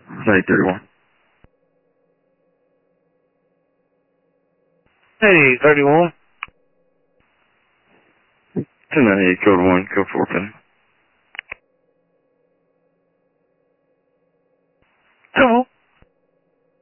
Say 31. Hey, 31. 298, code 1, code 4 pin.